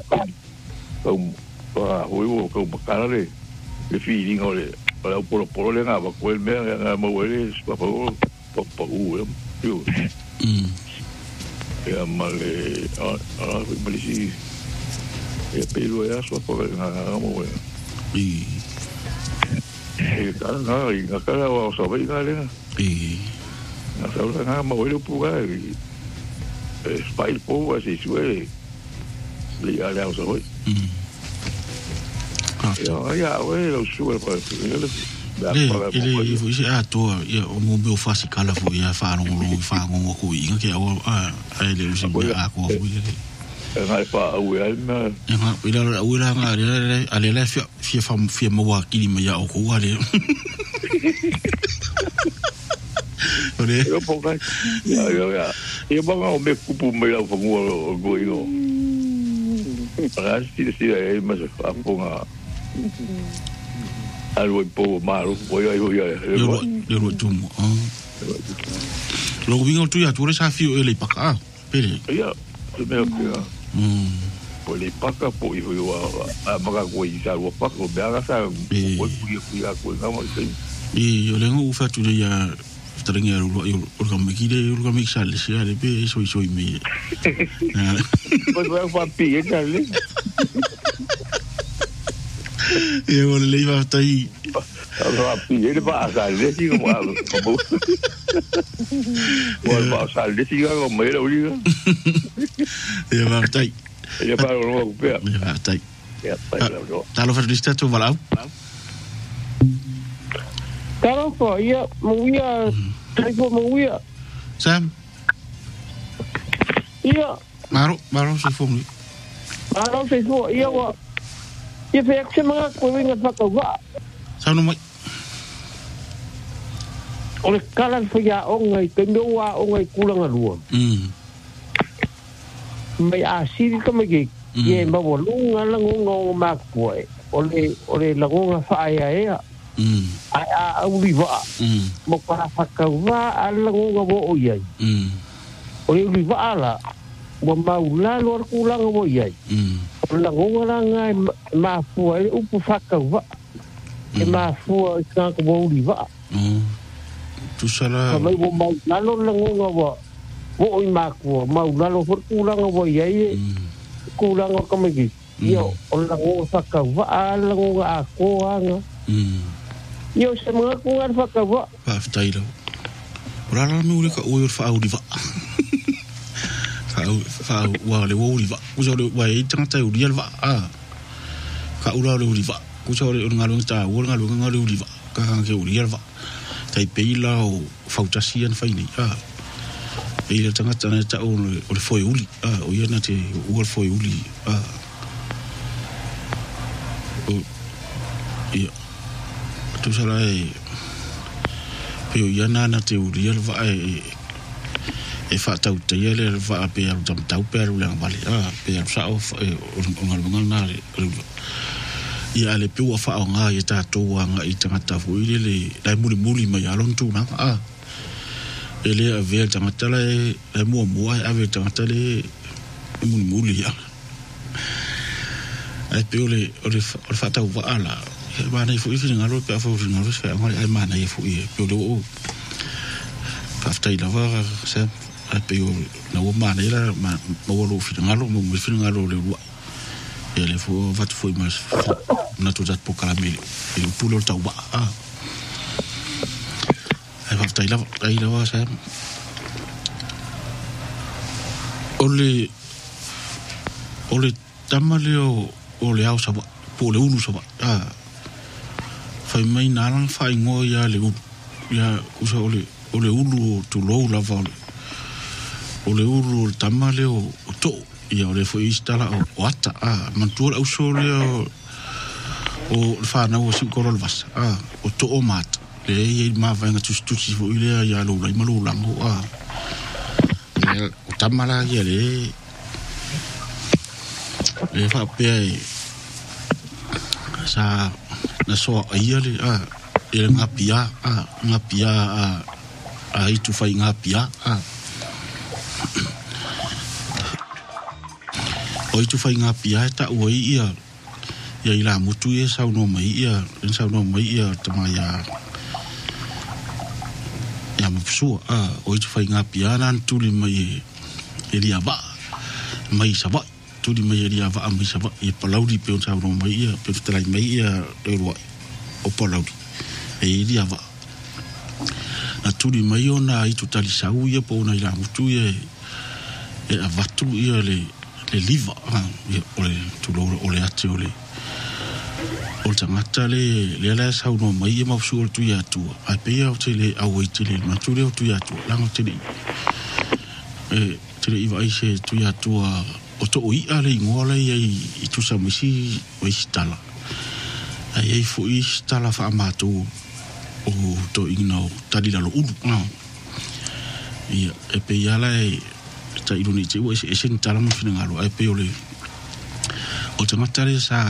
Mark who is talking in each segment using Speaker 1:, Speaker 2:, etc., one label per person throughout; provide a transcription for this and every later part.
Speaker 1: Oi, ko makara le. E feeling ole. Para polo le nga ba ko el me nga mo wele pa pa yo. Ya male malisi. E pelo ya so pa nga mo wele. E cara o so vai nga le. Na sa nga mo wele pu ga. Spile po asi suele. Le ya o so vai. Ja, wel super para
Speaker 2: ele foi a toa o meu fácil cala foi a faro um fango um coisa que ele sempre a co foi
Speaker 1: Ngai pa au alma.
Speaker 2: Ila nga ale fia mo akili ma ya o ko ale. Ore.
Speaker 1: Yo ponga. Ya. Yo ponga o me kupu me la fongo o goio. Para si e mas a ponga. Algo po malo, voy a
Speaker 2: yo tumo. Lo vingo tu ya tu re sa fio ele paka. Pere.
Speaker 1: Ya. Me o po le paka po i yo a maga ko i sa wo paka be aga sa ko ku ngamo sei
Speaker 2: yo le ngo fa tu ya stringa yo ka me kide yo ka me sale se ale be so me
Speaker 1: pues va a pi le
Speaker 2: yo le iba hasta ahí
Speaker 1: a pi ele va a sale si como va a sale si como era obliga
Speaker 2: yo va hasta ahí
Speaker 1: ya para no ocupar
Speaker 2: hasta ahí ta lo ferlista tu valau
Speaker 3: Claro, ya movía, traigo movía.
Speaker 2: Sam.
Speaker 3: Ya.
Speaker 2: Maro se fue.
Speaker 3: Maro se fue. Ya wa. Ya fue que me acuerdo en el pacoba.
Speaker 2: Sam no mai.
Speaker 3: Ole kala fue ya ongai kendo wa ongai kulang alua. Mai asiri kama ge. Ye mawalunga langonga makoi. Ole langonga faaya ya. Ai uliva mo para fakawa alango ngo oyai ori uliva ala mo maula lor kulang ngo oyai lango nga ma fu ai upu fakawa e ma fu ka ko uliva
Speaker 2: tu sala
Speaker 3: mo maula lor lango ngo mo oi ma ko maula lor kulang ngo oyai kulang ngo kamegi yo lango fakawa alango ako anga yo se mga kungan fa ka wa
Speaker 2: fa tailo ora la me ule ka o fa uliva fa wa le uliva ku so le wa i tanga tai uliva ka ura le uliva ku so le ngalo ta wo ngalo uliva ka ke uliva tai peila o fa utasian fa ni peila tanga tana ta o le foi uli o ia na te o foi uli tu sala pe ya na te uri va e fa tau te ele va pe jam tau pe le vale pe sa of ngal na ya le pe wa fa nga ya ta to nga i tanga ta fu ile le dai muli ma ya lon tu na ele a ver tanga ta le mo a ver tanga ta le muli ya ai pe ole fa tau va ala mana fu ifi ngalo pe afu ngalo se ai mana fu e pe do pafta ila va se pe na o mana ila ma lo fi ngalo mo fi ngalo le wa ele fu va fu mas na tu jat po caramel e pulo ta wa ai pafta ila va se ole tamale o le au sa po le ulu sa fai mai nalang fai ngo ya le usa ole ulu tu lo la vale ole ulu tamale o to ya ole foi instala o ata mantua o sole o fa na o si korol vas o to o mat le ye ma va nga tu si fo ile ya lo la malu lango o tamala ya le fa pe sa na so ia le ele ngapia itu fai ngapia o itu fai ngā pia ta ua ia i la mutu e sau no mai ia tama ia mapusua o itu fai ngā pia nan tuli mai e lia va mai sa va tuli mai e lia va mai sa va i palauri pe on sau no mai ia pe trai mai ia e rua o palauri e lia va na tuli mai ona i tu tali sau ia po na ila mutu e avatu ia le liva o le tulo o le ate o le tangata le ala sau no mai ia mausu o tu ia tu ai pe ia o te le au i te le matu le o tu ia tu lango te le iwa aise tu ia tu o to o ia le ingoa le i tu sa misi o isi tala ai fu isi tala wha amatu o to ina o tali lalo uru ia e pe ia lai ta ironi te ua e sen tala mo fina ngalo ai pe o le o tangata le sa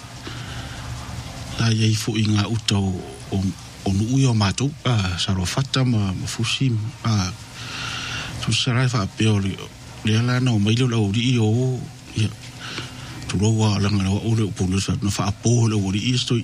Speaker 2: iei fu inga uta o nui o matou sa ro fata ma fusi tu sarai fa pe o le ala na o mailo la o ri o ia tu ro wa la ngalo o le po le sa na fa po le o ri sto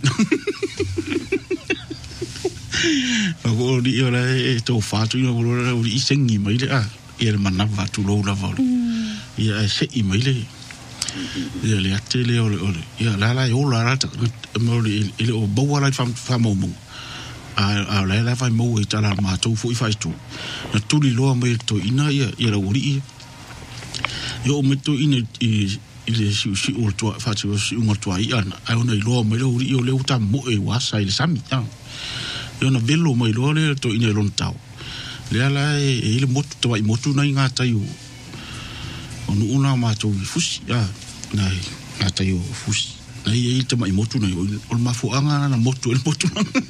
Speaker 2: o ri o la e to fa tu no o ri sengi mai le ia le mana va tu lo la va ia se i mai le ia le ate le o ia la o la rata mo le o bo la fa mo a la fa mo i tala ma tu fu i fa tu na tu li lo mai to ina ia la uri yo me to ina i le si o to fa tu si un to ai ana ai ona i lo mai lo uri o le uta mo e wa sai le sami yo na velo mai lo le to ina lon tau le ala e le motu to ai motu na inga tai o no una ma to fusi nai ata yo fusi nai e te mai motu nai o mafu anga na motu el motu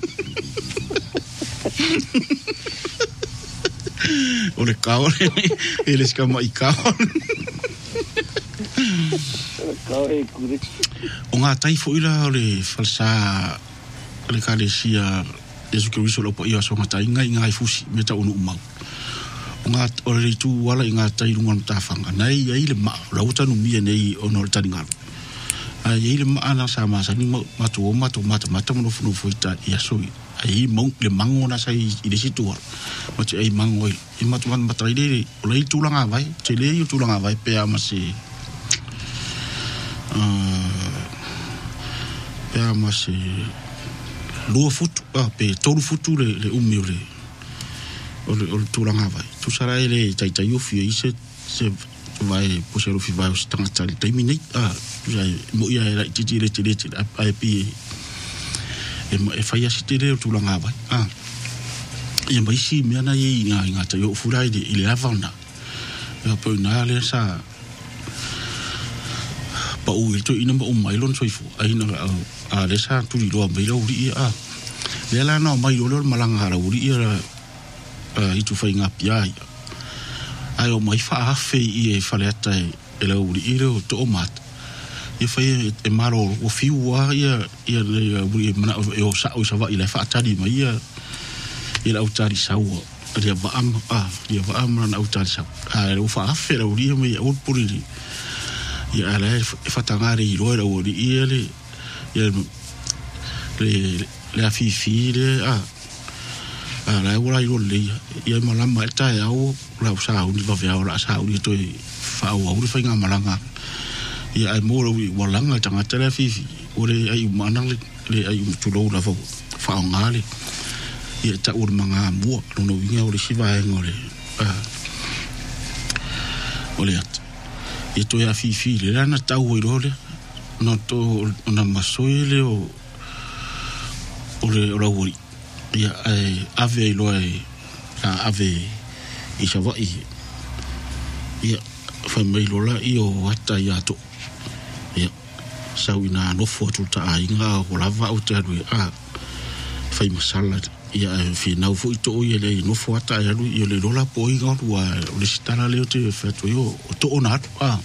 Speaker 2: o le kao ele skama i kao o nga tai fo ila le falsa le kalesia Yesu ke wiso lo po ia so ngata inga fusi meta unu umau nga o le tu wala inga tai lunga tafanga nai ai le ma la uta no mia nei ono tani ngalo ai le ma ana sa ma sa ni ma tu mata mo fu fuita ia so ai mo le mango na sai i le situ ma ai mango i ma tu mata ile o le tu langa vai te le tu langa vai pe ama se lua futu pe tolu futu le umi o le tulanga vai tu sara ele tai o fi se vai posero fi vai o tangata le taimi nei ya mo ia era titi le ai pi e fai asite le tulanga vai ia mai si me ana ye inga tai o furai de ile avana ya po na le sa pa u to ina mo mai lon soifu ai na le sa tu li lo mai lo ri le la no mai lo malanga ra uri i tu fai ngā pia ai o mai wha hawhi i e whale ata e la uri i reo to o mata i whai e maro o whiua ia le uri e mana e o sa o sawa i le wha atari mai i la autari saua ria vaama na autari saua o wha hawhi la uri mai o puri i a le whatangare i roe la uri i le a fifi le la ora i le ia malama ta au la sa uni va vea la sa uni to fa au uri fa nga malanga ia ai mo wi walanga tanga tele fifi ore ai manang le ai tu lo la fa ngale ia ta ur manga mo no winga ore si va ngore ole at ia to ia fifi le na ta u ro le no to na masoile o ore ori ia ave loe ave i savai ia fa mai lola i o ata ia to ia sauina no foto ta inga o lava o te ru fai masala ia fi na fo to ia le no fo ata ia lu ia le lola po inga o le stara le te fa to yo to ona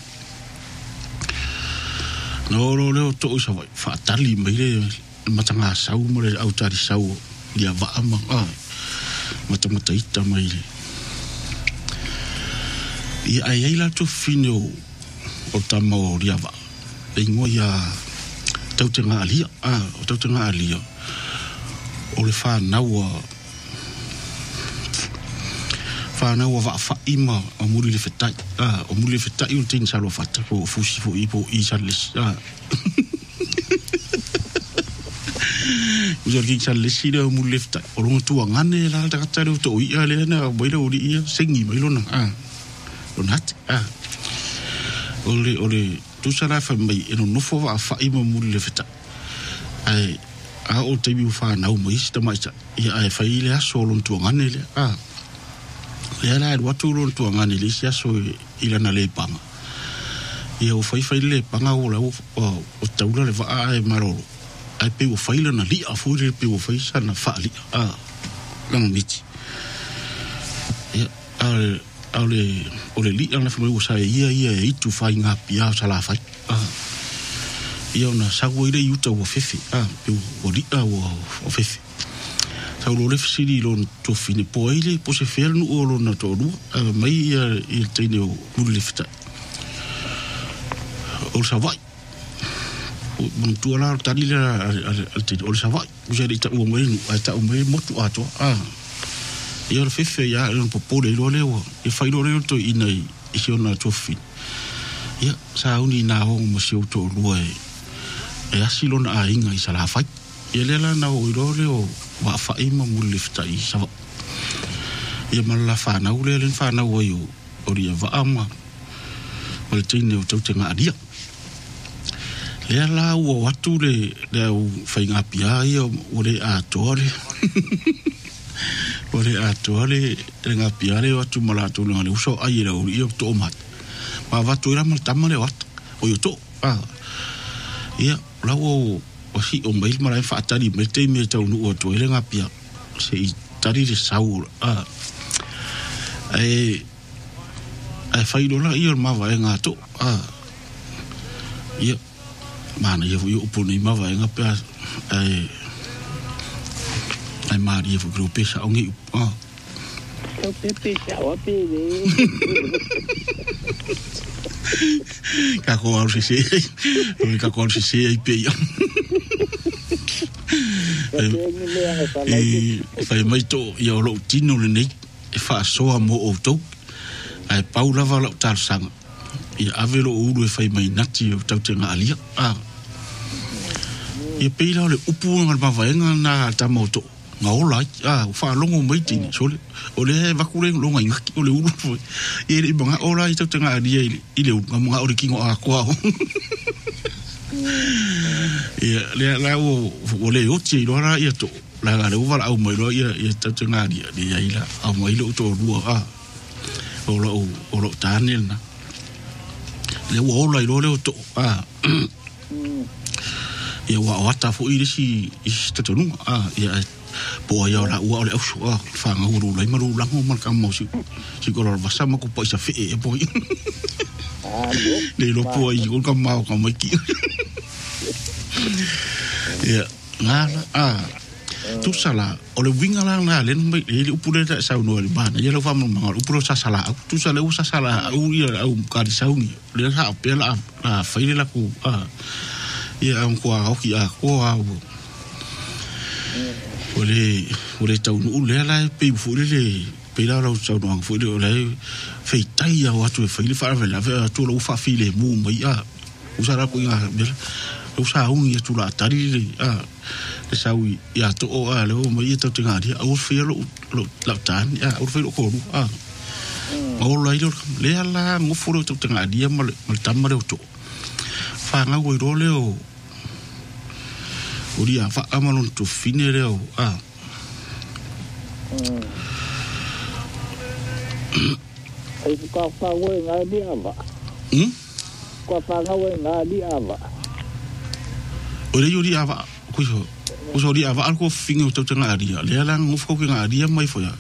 Speaker 2: no lo to savai fa tali mai le matanga sau mo le autari sau ia va ama mata ita mai ia ai la to fino o tama o riava e ngoia tautenga alia o tautenga alia o le whānaua whaaima o muri le whetai o muri le whetai o tēn salo whata o fusi fo ipo i salis usa ki salis i o muri le whetai o rongo tua ngane la takatare o to ia le ana waira ori ia sengi mailona o nati ole tu sara fa mai eno nofo whaaima muri le whetai ai a o te biu whanau mai sta mai ia ai whaile aso lon tua ngane le le ala e watu lon tua ngane le si aso ilana le panga ia o whai le panga o la o taula le waa e maroro ai pe o whaile na li a fuire pe o whai sana whaali langa miti ia ole li ana whamai o sa ia e itu whai ngā pia o sala whai ia ona sago ire yuta o fefe pe o li o fefe sa lo le fsiri lo to fine po ile po se fer no o lo na to lu mai il tene o le fta o sa vai o tu ala tali al te o sa vai o se ita o mai ata o mai motu ato ia le fefe ia le po le lo le o e fai lo le to ina i se ona to fine ia sa uni na ho mo se o to lu e asilo na inga i sala fai ia lela na o irole o wa faima mulifta i sa ia mala fa na ule len fa na o yo ori va ama o le tine o tautenga adia lela o watu le o fainga pia ia o le atore o le atore nga pia le watu mala to le uso ai le o io to mat ma watu ira mal tamale wat o yo to ia lawo o si o mai mara fa tari me te me tau no to ele nga pia se i tari de saur ai fai do la ia ma va nga to ia mana ia fu o poni ma va nga pia ai ma ia fu grupo sa o ngi
Speaker 3: o pepe sa o pepe
Speaker 2: kako au se kako au se ai pe fai mai to ia o lo tino le nei e fa soa mo o to ai paula va lo tar sang ia avelo ulu e fai mai nati o tautenga alia ia pe la le upu ngal ma vaenga na tamoto nga ola fa longo mai tini sole ole va kule longa ngaki ole ulu e le banga ola i tautenga alia i le nga ori kingo a kwa ia le la o le o ti lo ra ia to la le o va au mai lo ia tautenga alia ia ila au mai lo to lua o lo tanel na le o ola i lo le to ia wa wata fo i si tatonu ia po ia ora ua ole usu fa nga uru lai maru lango mal kam mo si ko va sa ma ko po sa fe e po le lo po i ko kam ma ko mai ki ia ngala tu sala ole winga la na le mai le upule ta sa no le bana ia lo fa mo ma upuro sa sala tu sala u sa sala u ia au ka di sauni le sa pela fa ile la ku ia am ko a ki a ko a ole tau no le la pe fu le pe la lo tau no fu le fe tai ya watu fe le fa la tu lo fa fi le mu mai usara ko ya usa un ya tu la tari le sawi ya to o le o mai to tinga dia o fe lo la tan ya o fe lo ko o la ilo le la ngo fu lo to tinga dia mal tamare to fa nga go ro le o oria fa amalon to finere o
Speaker 3: ai ka fa we nga di ava ko fa nga we nga di ava
Speaker 2: ore yuri ava ko so ri ava alko fingo to tanga aria le la ngofo ko nga aria mai fo ya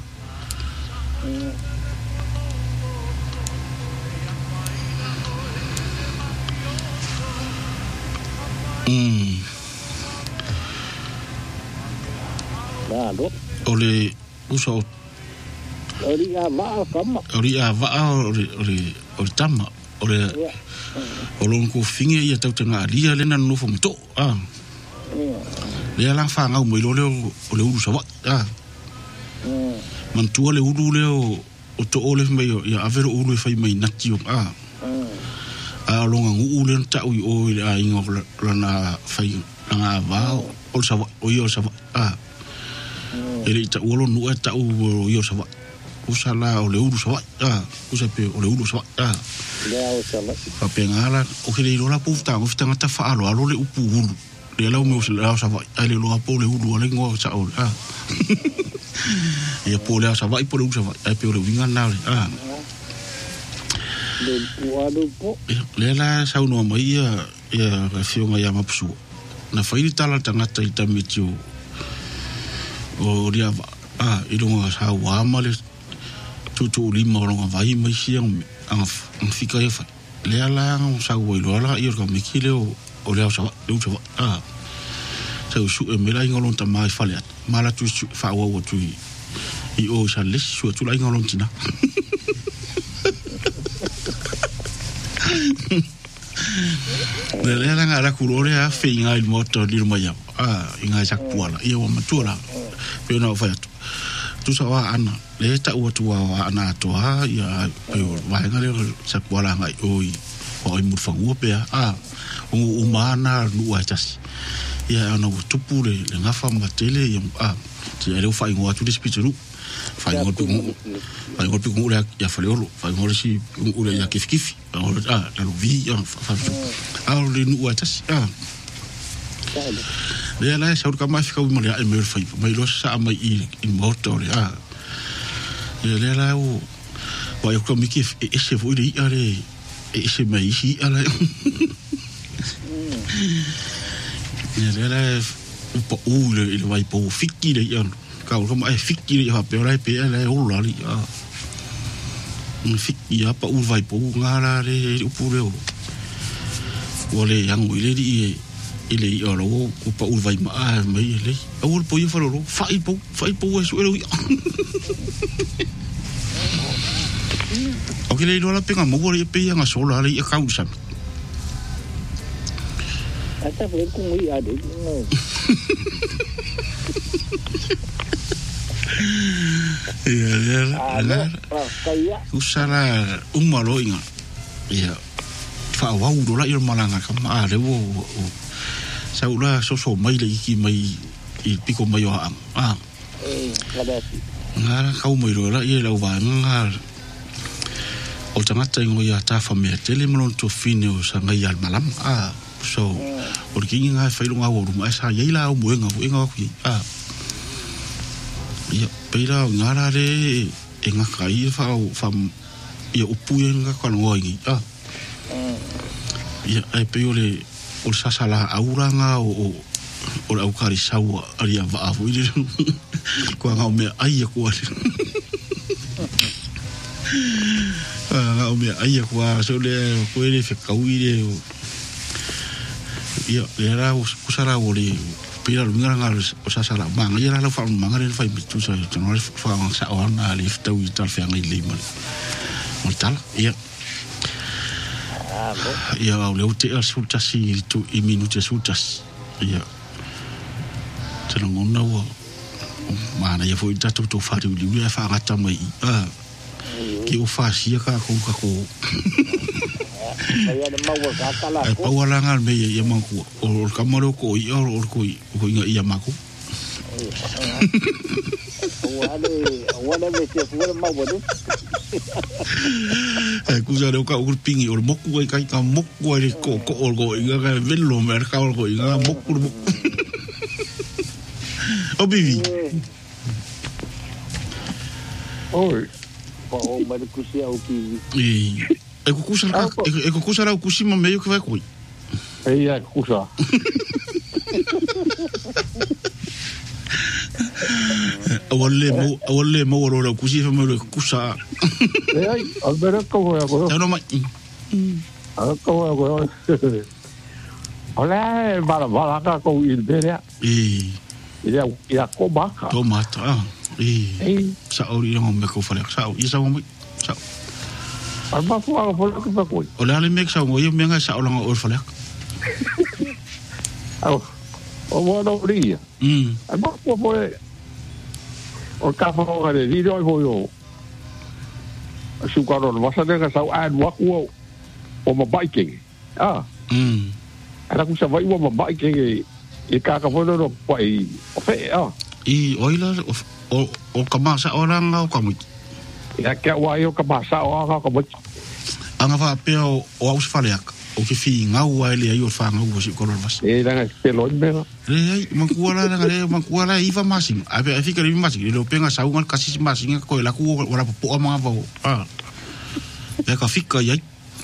Speaker 3: Nado.
Speaker 2: Ole uso.
Speaker 3: Ori ava kama.
Speaker 2: Ori ava ori tama. o lo ko finge ia tau tanga lia le na no fo mto le la fa nga mo lo le uru sa wa man tu le uru le o to ole me ya avero uru fa mai nati o lo nga u le ta o a ingo la na fa nga va o sa o yo sa ele ta o lo no ta o yo sa usala o le uru sa usape o le uru sa
Speaker 4: leo sala
Speaker 2: papengala o ke le lola puta o fitanga ta fa alo le upu ulu le la o me o la sa va ale lo apo le ulu le ngo sa o e po le sa va i po le usa va e pe o le vinga na
Speaker 4: le puado po
Speaker 2: le la sa uno mai ya fio nga ya mapsu na faili tala tangata i tamitio o ria i longa sa wa male tu lima longa vai mai siang ang fika ya fa le ala ang sa wo lo ala i ka mikile o le sa le sa sa su e mela ngolon ta mai fa le mala tu fa wo tu i o sa le su tu la ngolon tina le ala ngara kulore a finga il moto di rumaya inga sak puala i o matura pe na fa tu sa wa ana le ta o tu wa ana to ya pe wa ngale sak puala ngai oi o i mu fa u pe o mana lu a tas ya ana tu pure le ngafa matele ya ti ele fa ngo tu dispituru fa ngo tu ngo ya fa le olo fa ngo si ngo ya kif la vi fa le nu a tas le la sa ka ma fika mo le ai me fa mai lo sa mai i motor le la o wa yo komi kif e se vo ri are e se mai si ala le la o le vai po fiki le yo ka o ma fiki le ha pe ora pe le o la ri fiki ya pa o vai po ngara le o pure o le yang o le ri ele i ora o pa o vai ma mai ele o po i falo fai po e so ele o ke le no la penga mo le pe nga sola le ka usa
Speaker 4: ata pe ku mi ade
Speaker 2: ya usara umalo inga ya fa wa u la ir malanga ka ma le o sa ula so mai le ki mai i piko mai o ngara ka mo ro la ye la wa ngara o tangata ngo ya ta fa me tele mo to fine o sa ngai al malam so o ki nga fa ilunga o ma sa ye la o mo nga ku ya peira ngara re e nga kai fa ya upu nga ka ngo ngi ya ai peole o sasala auranga o au kari saua aria va avo ile ko nga me ai ko nga me ai ko so le ko ile fe kauire ya era usara o le pira lunga nga o sasala manga ya la fa manga le fa bitu sa no fa sa ona le fta u tal fe ngai le mo tal ya ya le uti sultas i tu i minuti sultas ya tena ngona wa mana ya foi tatu to fari li ya fa ngata mai ki o fa sia ka ko
Speaker 4: ya de mawa ka kala
Speaker 2: ko pa wala ngal me ya manku o kamaro ko i o ko inga ia mako wala me se fuera mawa do kusa de ka urpingi o moku ai ka moku ai ko o inga ka velo merka o inga moku o bivi
Speaker 4: oi o ma de kusia o bivi
Speaker 2: e ko kusa ra kusima meio que vai coi
Speaker 3: ai kusa
Speaker 2: awale mo ro kusi fa mo kusa
Speaker 3: ai albera ko ya ko
Speaker 2: no mai
Speaker 3: ko hola bala ka ko ilberia ya ko baka
Speaker 2: tomata sa ori no me ko fale sa isa mo sa
Speaker 3: Alma fuanga fo ke pa ko.
Speaker 2: O le ale mek sa mo yo menga sa olanga o fale.
Speaker 3: O mo no ria. Alma fo o ka fo ga le video ho yo. Su ka ro wa sa de ka sa ad wa ko o mo biking. Ala ku sa vai wa mo biking e ka fo no pai o fe
Speaker 2: I oila o kamasa orang o kamut.
Speaker 3: Ya ke wa yo kamasa o kamut.
Speaker 2: Anga fa pe o aus faleak. O ke fi ngau wa ele yo fa ngau si kolor mas.
Speaker 3: E la ke lo mena.
Speaker 2: Ai mankuala iva masing. Ape afi ke masing le penga sa ungal kasi masing ko la ku ora po ama va. Ya ka fika ya.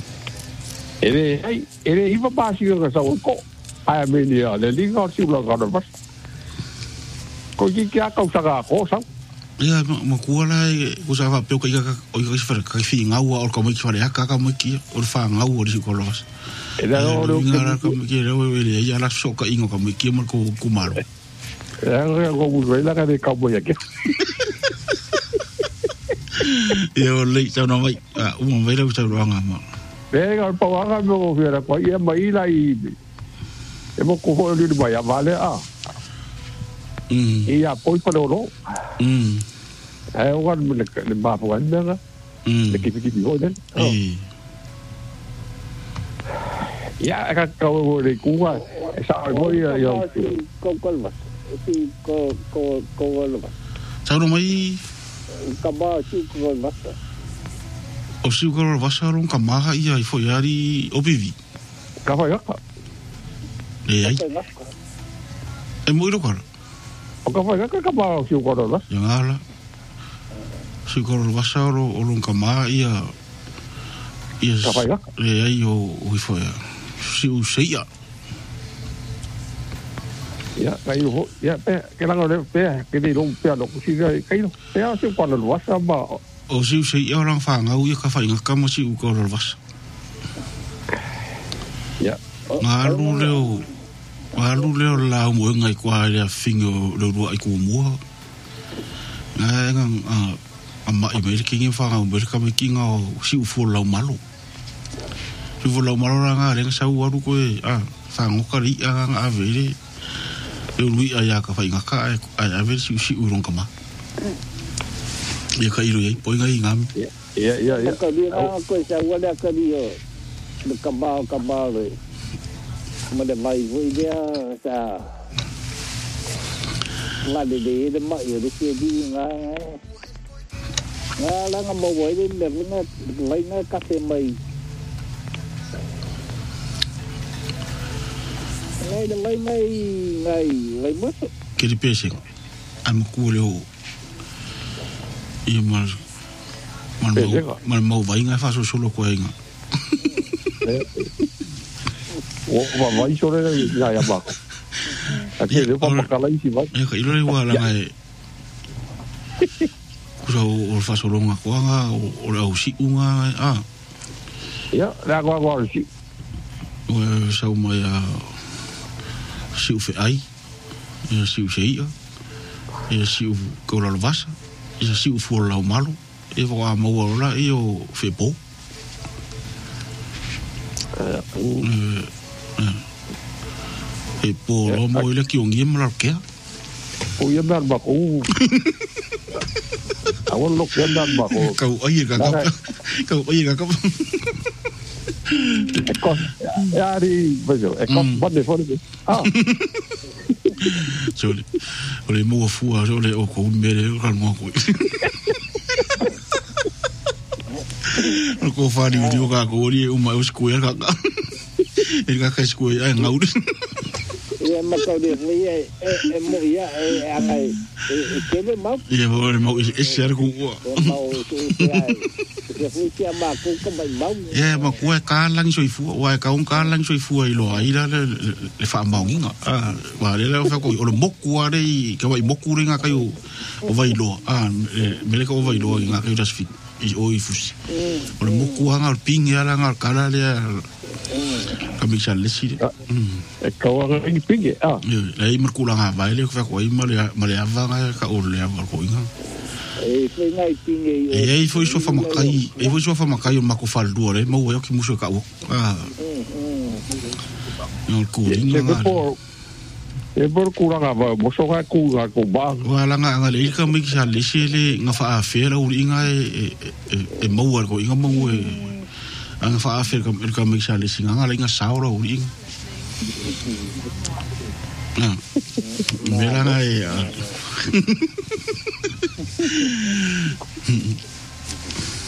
Speaker 3: Ele iva masing ka sa ko. Ai me ni le linga si lo ka mas. Ko ki ka sa ko sa.
Speaker 2: Ya mankuala ku sa va pe ko o ka fa ka fi ngau o ka mo ki fa ya ka mo ki o fa ngau o si kolor mas.
Speaker 3: Era oro
Speaker 2: ngara ka me ke ro ele ya la soka ingo ka me ke mo ko kumaro.
Speaker 3: Era go bu la ka de ka bo ya ke.
Speaker 2: Yo le sa no mai un mai le sa ro nga ma.
Speaker 3: Venga pa wa ga mo fiera ko ia mai la I. E mo ko ho ni ba ya vale Ia poi pa lo. Ai o ga le ba po anda. Le ki ki ho den. Ya ka ko le ku wa sa mo yo ko mas si ko mas
Speaker 2: sa no mai
Speaker 3: ka ba si ko mas
Speaker 2: o si ko vas ron ka ma ia I foi ari o vivi
Speaker 3: ka fa ya
Speaker 2: ai e mo ro kar
Speaker 3: o ka fa ya ka ba si ko ro mas
Speaker 2: ya ala si ko vas ro o ron ka ma ia
Speaker 3: ka fa ya
Speaker 2: ai o foi si o seia
Speaker 3: ya kai ho ya ke la ngore pe ke di long pe lo si kai no pe si ko lo wasa ba
Speaker 2: o si seia orang fa nga u ka fa nga ka mo si ko lo was
Speaker 3: ya
Speaker 2: ngalu leo la mo ngai kwa le fingo lo ai ku mo nga ama I me ki fa nga mo ka me ki nga si u fo la malo si fo la malo nga le sa u aru ko fa ngo ka ri nga avere eu lui aya ka fa nga ka ai avere si u ron ka ma ia ka iro ai poi ngai ngam
Speaker 3: ya
Speaker 4: ka dia ko sa wala ka dia de ka ba le ma de mai voi dia sa la de ma yo de si di nga la nga mo voi de nga ka se mai ngai de ngai mo
Speaker 2: ke di pese am ku leo I mal mau vai nga fa solo ko inga
Speaker 3: o va vai solo ya ba Aqui eu vou para lá em cima.
Speaker 2: E ka ilo wa la ngai. Kusa o fa solo nga ko nga o la usi unga
Speaker 3: Ya, la agua usi.
Speaker 2: O sa o mai si u fe ai. E si u sei. E si u ko la vasa. E si u fu la malo. E va mo la e o fe po. E po lo mo ile ki ongi mo la ke.
Speaker 3: O ia dar ba ko. Awon lo ke dar ba ko.
Speaker 2: Kau ai ga ka. Kau ai ga ka.
Speaker 3: Ekos ya ri bejo ekos bonde fone.
Speaker 2: Sole. Ole mo fu a sole o ko mere o kan mo ko. Ko fa ni dio ka ko ri o mai o square ka. E ka ka square ai ngau.
Speaker 4: E ma ka de e mo ia e ai e ke de mau.
Speaker 2: E mo e ser ko.
Speaker 4: Mau e fu tia ma ko mai mau.
Speaker 2: E ma ko ka lang so fu wa ka un ka lang so fu ai lo ai la le fa mau nginga. Wa le fa ko o mo ku are ka wa mo ku ringa ka yo o vai lo me le ko vai lo nga ka das fit I o I fusi. O mo ku nga ping ya la nga kala le kami sa le si.
Speaker 3: E ka wa ring ping
Speaker 2: le I mer ku la nga vai le fa ko I ma le ava nga ka o le ava ko inga.
Speaker 4: E foi ngai tinge.
Speaker 2: E foi só famakai. E foi só famakai o mako faldu re, mau eu que muso ka o. No kulinga.
Speaker 1: E por kuranga va, mo so ka ku ga ko ba.
Speaker 2: Wala nga le ka mi sa le sele nga fa afera u inga e mau ko inga mau e nga fa afera ka mi sa le singa nga le nga sauro u inga. Mira nga e